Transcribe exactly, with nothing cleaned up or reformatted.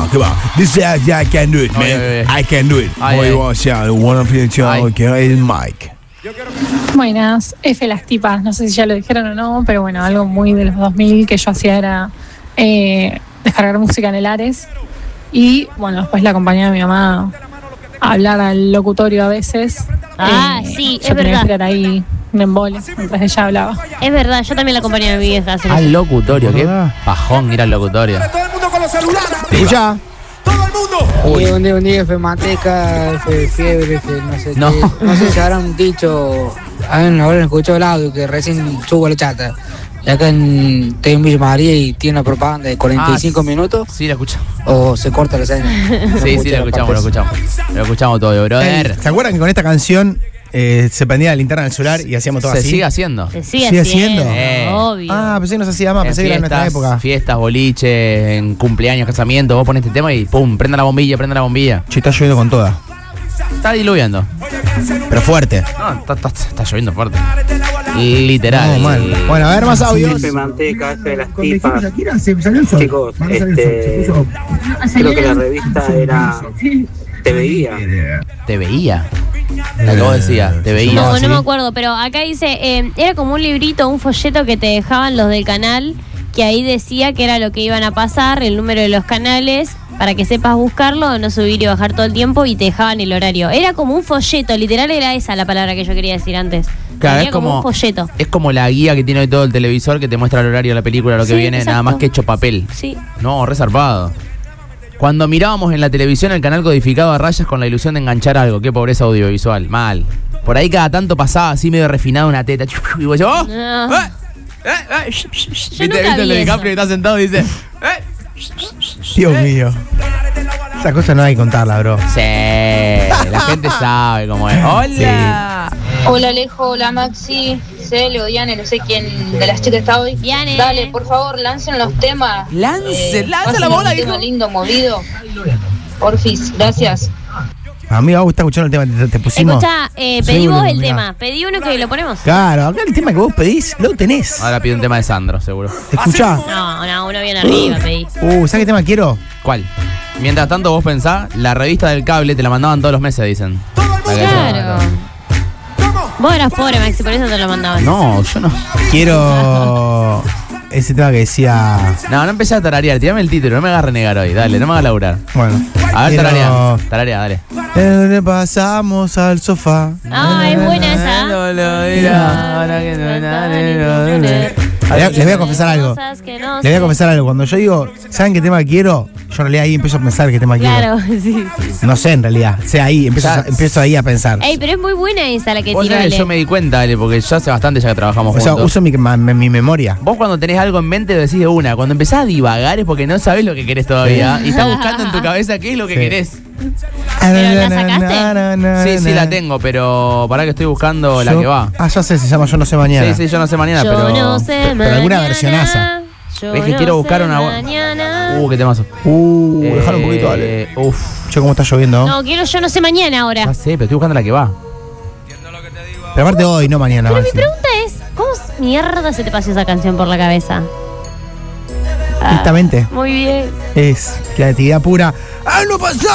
on, come on. This is yeah, I can do it, man. Ay, ay, ay. I can do it. Ay, Boy, ay. what's up? One of the two, okay, is Mike. Buenas, F las tipas, no sé si ya lo dijeron o no, pero bueno, algo muy de los dos mil que yo hacía era eh, descargar música en el Ares y bueno, después la acompañaba a mi mamá a hablar al locutorio a veces. Ah, Eh, sí, yo es tenía que verdad. esperar ahí un embole mientras ella hablaba. Es verdad, yo también la acompañé a mi vieja a hacer Al eso. locutorio, qué ¿Verdad? pajón ir al locutorio. Todo el mundo con los celulares. Escucha. Todo el mundo. Y un día, un día fue manteca, fue fiebre, fue no sé No. qué. No sé si habrán dicho, habrán escuchado el audio que recién subo la chata. Y acá en, estoy en Villa María y tiene una propaganda de cuarenta y cinco Ah, minutos Sí, lo escuchamos. o se corta la señal. Sí, sí, lo escuchamos, lo escuchamos. Lo escuchamos todo, brother. ¿Se acuerdan que con esta canción eh, se prendía la linterna del celular y hacíamos todo Se así? sigue haciendo. Se sigue, ¿Sigue haciendo. haciendo? Eh. Obvio. Ah, pensé que no se hacía más, En pensé que era en nuestra época. fiestas, boliches, en cumpleaños, casamientos, vos pones este tema y pum, prenda la bombilla, prenda la bombilla. Che, está lloviendo con toda. Está diluyendo. Pero fuerte. No, está, está- está lloviendo fuerte. Literal. No, mal. Bueno, a ver más audios. F manteca, F de las tipas. Chicos, este, creo que la revista era Te Veía. Te veía. La que vos decías, te veía. No, no sí. me acuerdo, pero acá dice, eh, era como un librito, un folleto que te dejaban los del canal, que ahí decía que era lo que iban a pasar, el número de los canales, para que sepas buscarlo, no subir y bajar todo el tiempo, y te dejaban el horario. Era como un folleto, literal era esa la palabra que yo quería decir antes. Claro, Era es como como, un folleto. es como la guía que tiene hoy todo el televisor que te muestra el horario de la película, lo que Sí, viene, nada exacto. más que hecho papel. Sí. No, resarpado. Cuando mirábamos en la televisión el canal codificado a rayas con la ilusión de enganchar algo, qué pobreza audiovisual, mal. Por ahí cada tanto pasaba así medio refinado una teta. Y vos, ¡oh! No. ¡Eh! ¡Eh! ¡Eh! Shh, shh, shh. ¿Viste, nunca viste el vi de eso. DiCaprio que está sentado y dice, ¡eh! Dios mío. Esa cosa no hay que contarla, bro. Sí, la gente sabe cómo es. ¡Hola! Hola Alejo, hola Maxi, Cele o Diane, no sé quién de las chicas está hoy. Diane. Dale, por favor, lancen los temas. Lance, lanza pasen la bola, un tema hijo. lindo, movido. Porfis, gracias. A mí me está escuchando el tema que te, te pusimos. Escucha, eh, Sí, pedí vos boludo, el mirá. tema, pedí uno que lo ponemos. Claro, acá el tema que vos pedís, lo tenés. Ahora pide un tema de Sandro, seguro. Escuchá. No, no, uno bien arriba pedí. Uh, ¿sabes qué tema quiero? ¿Cuál? Mientras tanto vos pensás, la revista del cable te la mandaban todos los meses, dicen. La que- Claro. Vos eras pobre, Maxi, por eso te lo mandaban. No, yo no. Quiero ese tema que decía. No, no empecé a tararear, tirame el título, no me hagas renegar hoy, dale, no me hagas laburar. Bueno. A ver, quiero- tararea, tararea, dale. Eh, Le pasamos al sofá. Ah, es buena esa. No lo dirá, ahora que no, no, no, no, no. Les voy a confesar algo. Les voy a confesar algo. Cuando yo digo, ¿saben qué tema quiero? Yo en realidad ahí empiezo a pensar qué tema Claro, quiero. sí, sí. No sé en realidad. O sea, ahí empiezo, Ya. a- empiezo ahí a pensar. Ey, pero es muy buena esa la que Vos tiró sabés que Ale. yo me di cuenta, dale, porque ya hace bastante ya que trabajamos O sea, juntos. uso mi, ma- mi memoria. Vos cuando tenés algo en mente lo decís de una. Cuando empezás a divagar es porque no sabés lo que querés todavía. Y estás buscando en tu cabeza qué es lo que Sí. querés. ¿Pero la sacaste? Sí, sí la tengo, pero pará que estoy buscando la Yo- que va. Ah, ya sé, se llama Yo no sé mañana. Sí, sí, yo no sé mañana, Yo pero. no sé pero alguna mañana, versionaza. yo Es que no quiero buscar sé una bu- mañana. Uh, qué temazo. Uh, dejalo un poquito, dale. Eh, Uf. Che, ¿cómo está lloviendo? No, quiero yo no sé mañana ahora. Ya sé, pero estoy buscando la que va. Pero aparte hoy, no mañana. Pero mi Maxi. pregunta es, ¿cómo mierda se te pasó esa canción por la cabeza? Ah, Justamente. muy bien. Es creatividad pura. ¡Ah, no pasó!